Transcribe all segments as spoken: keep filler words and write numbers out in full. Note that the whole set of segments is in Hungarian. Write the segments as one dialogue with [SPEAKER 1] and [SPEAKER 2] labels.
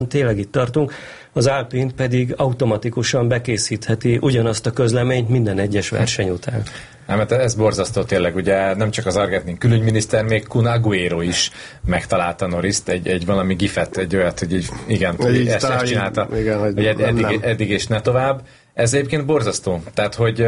[SPEAKER 1] Tényleg itt tartunk, az Alpine pedig automatikusan bekészítheti ugyanazt a közleményt minden egyes verseny után.
[SPEAKER 2] Nem, hát ez borzasztó tényleg, ugye nem csak az argentin külügyminiszter, még Kun Agüero is megtalálta Norrist, egy, egy valami gifet, egy olyat, hogy így, igen, hogy ezt, ezt csinálta, igen, hogy, hogy eddig, eddig, eddig és ne tovább. Ez egyébként borzasztó, tehát hogy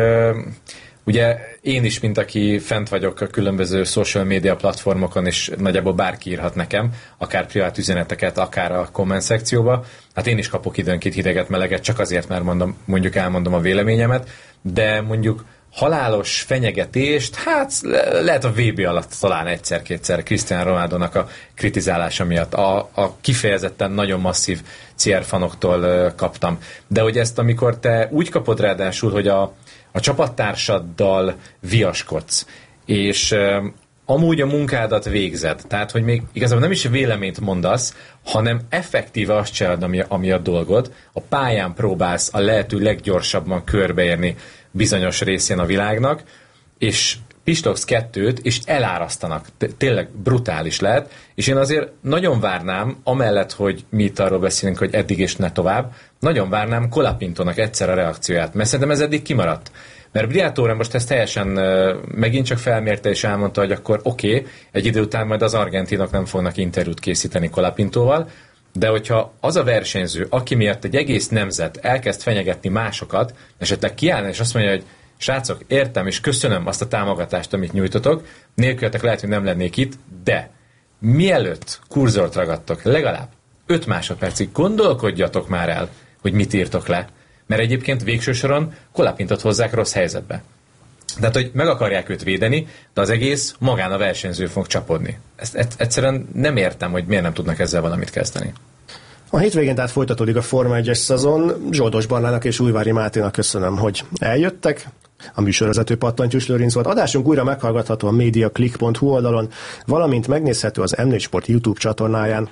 [SPEAKER 2] ugye én is, mint aki fent vagyok a különböző social media platformokon, és nagyjából bárki írhat nekem, akár privát üzeneteket, akár a komment szekcióba, hát én is kapok időnként hideget, meleget, csak azért, mert mondom, mondjuk elmondom a véleményemet, de mondjuk halálos fenyegetést, hát lehet a vé bé alatt talán egyszer-kétszer Cristiano Ronaldónak a kritizálása miatt. A, a kifejezetten nagyon masszív cé er fanoktól kaptam. De hogy ezt, amikor te úgy kapod ráadásul, hogy a a csapattársaddal viaskodsz, és uh, amúgy a munkádat végzed, tehát, hogy még igazából nem is véleményt mondasz, hanem effektíve azt csinálod, ami, ami a dolgod, a pályán próbálsz a lehető leggyorsabban körbeérni bizonyos részén a világnak, és pislogsz kettőt, és elárasztanak. Tényleg brutális lehet, és én azért nagyon várnám, amellett, hogy mi itt arról beszélünk, hogy eddig és ne tovább, nagyon várnám Colapintónak egyszer a reakcióját, mert szerintem ez eddig kimaradt. Mert Briatore most ezt teljesen uh, megint csak felmérte, és elmondta, hogy akkor oké, okay, egy idő után majd az argentinok nem fognak interjút készíteni Colapintóval, de hogyha az a versenyző, aki miatt egy egész nemzet elkezd fenyegetni másokat, esetleg kiállna, és azt mondja, hogy srácok, értem és köszönöm azt a támogatást, amit nyújtotok, nélkületek lehet, hogy nem lennék itt, de mielőtt kurzort ragadtok, legalább öt másodpercig gondolkodjatok már el, hogy mit írtok le, mert egyébként végső soron Colapintót hozzák rossz helyzetbe. Tehát, hogy meg akarják őt védeni, de az egész magán a versenyző fog csapodni. Ezt egyszerűen nem értem, hogy miért nem tudnak ezzel valamit kezdeni.
[SPEAKER 3] A hétvégén tehát folytatódik a Forma egyes szezon. Zsoldos Barnának és Újvári Máténak köszönöm, hogy eljöttek. A műsorvezető Pattantyús Lőrinc volt. Adásunk újra meghallgatható a mediaclick pont hu oldalon, valamint megnézhető az em négy Sport YouTube csatornáján.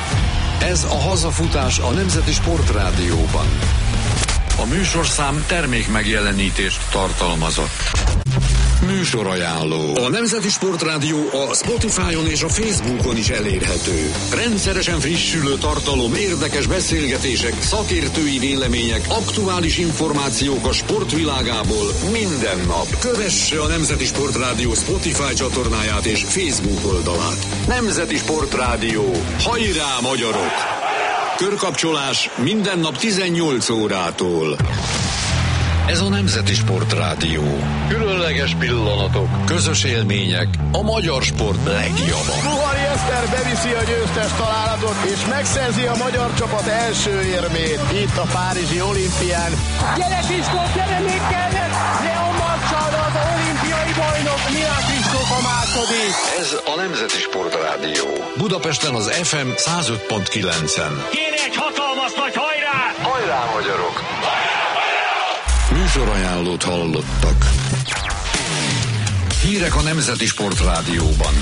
[SPEAKER 4] Ez a hazafutás a Nemzeti Sportrádióban. A műsorszám termék megjelenítést tartalmazott. Műsorajánló. A Nemzeti Sportrádió a Spotify-on és a Facebookon is elérhető. Rendszeresen frissülő tartalom, érdekes beszélgetések, szakértői vélemények, aktuális információk a sportvilágából minden nap. Kövesse a Nemzeti Sportrádió Spotify csatornáját és Facebook oldalát. Nemzeti Sportrádió. Hajrá, magyarok! Körkapcsolás minden nap tizennyolc órától. Ez a Nemzeti Sportrádió. Különleges pillanatok, közös élmények, a magyar sport legjava.
[SPEAKER 5] Ruhari Eszter beviszi a győztes találatot, és megszerzi a magyar csapat első érmét itt a párizsi olimpián.
[SPEAKER 6] Gyere Kristóf, gyere még kellett! Leon Marcsal, az olimpiai bajnok, Milán Kristóf a második.
[SPEAKER 4] Ez a Nemzeti Sportrádió. Budapesten az ef em száz öt pont kilencen.
[SPEAKER 6] Kérj egy hatalmas nagy hajrá!
[SPEAKER 4] Hajrá, magyarok! Műsorajánlót hallottak. Hírek a Nemzeti Sportrádióban.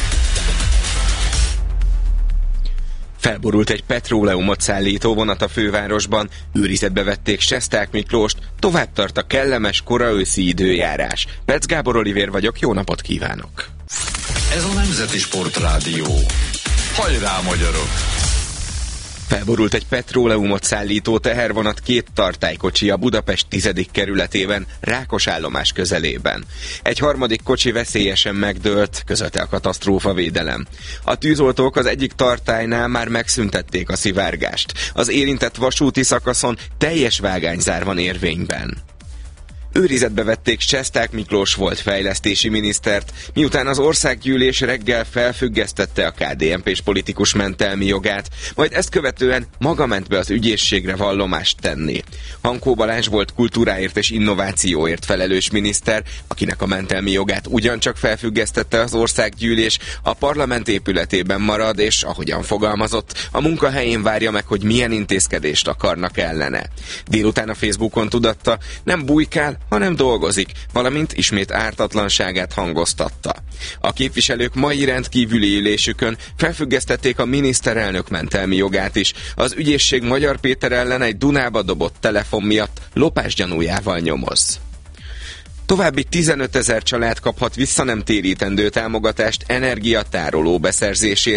[SPEAKER 7] Felborult egy petróleumot szállító vonat a fővárosban, őrizetbe vették Sesták Miklóst, tovább tart a kellemes koraőszi időjárás. Pec Gábor Olivér vagyok, jó napot kívánok!
[SPEAKER 4] Ez a Nemzeti Sportrádió. Hajrá, magyarok!
[SPEAKER 7] Felborult egy petróleumot szállító tehervonat két tartálykocsi a Budapest tizedik kerületében, Rákosállomás közelében. Egy harmadik kocsi veszélyesen megdőlt, közölte a katasztrófavédelem. A tűzoltók az egyik tartálynál már megszüntették a szivárgást. Az érintett vasúti szakaszon teljes vágányzár van érvényben. Őrizetbe vették Sesták Miklós volt fejlesztési minisztert, miután az országgyűlés reggel felfüggesztette a ká dé en pés politikus mentelmi jogát, majd ezt követően maga ment be az ügyészségre vallomást tenni. Hankó Balázs volt kultúráért és innovációért felelős miniszter, akinek a mentelmi jogát ugyancsak felfüggesztette az országgyűlés, a parlament épületében marad, és ahogyan fogalmazott, a munkahelyén várja meg, hogy milyen intézkedést akarnak ellene. Délután a Facebookon tudatta, nem bujkál, hanem dolgozik, valamint ismét ártatlanságát hangoztatta. A képviselők mai rendkívüli ülésükön felfüggesztették a miniszterelnök mentelmi jogát is. Az ügyészség Magyar Péter ellen egy Dunába dobott telefon miatt lopás gyanújával nyomoz. További tizenötezer család kaphat vissza nem térítendő támogatást energiatároló beszerzésére.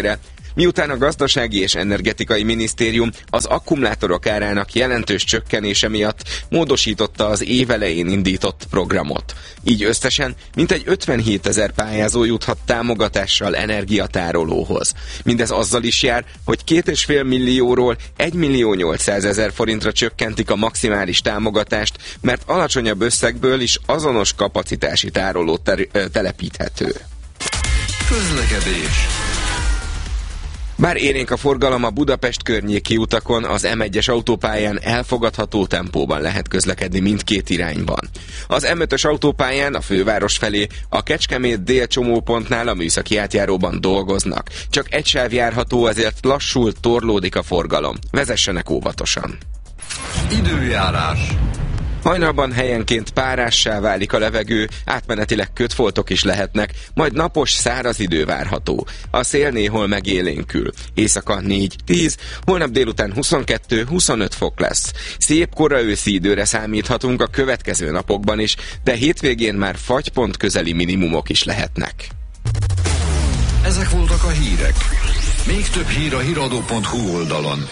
[SPEAKER 7] Miután a Gazdasági és Energetikai Minisztérium az akkumulátorok árának jelentős csökkenése miatt módosította az év elején indított programot. Így összesen mintegy ötvenhétezer pályázó juthat támogatással energiatárolóhoz. Mindez azzal is jár, hogy két és fél millióról egy millió nyolcszázezer forintra csökkentik a maximális támogatást, mert alacsonyabb összegből is azonos kapacitási tároló ter- telepíthető.
[SPEAKER 4] Közlekedés.
[SPEAKER 7] Bár élénk a forgalom a Budapest környéki utakon, az M egyes autópályán elfogadható tempóban lehet közlekedni mindkét irányban. Az M ötös autópályán a főváros felé a Kecskemét dél csomópontnál a műszaki átjáróban dolgoznak. Csak egy sáv járható, ezért lassul, torlódik a forgalom. Vezessenek óvatosan.
[SPEAKER 4] Időjárás.
[SPEAKER 7] Hajnalban helyenként párássá válik a levegő, átmenetileg kötfoltok is lehetnek, majd napos, száraz idő várható. A szél néhol megélénkül. Éjszaka négy-tíz, holnap délután huszonkettő-huszonöt fok lesz. Szép kora őszi időre számíthatunk a következő napokban is, de hétvégén már fagypont közeli minimumok is lehetnek.
[SPEAKER 4] Ezek voltak a hírek. Még több hír a híradó pont hu oldalon.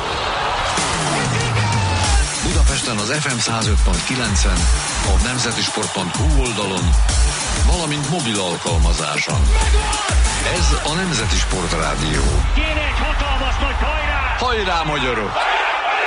[SPEAKER 4] Budapesten az ef em száz öt pont kilencen, a nemzetisport pont hu oldalon, valamint mobil alkalmazáson. Ez a Nemzeti Sport Rádió.
[SPEAKER 6] Kéne egy hatalmas nagy hajrá!
[SPEAKER 4] Hajrá, magyarok!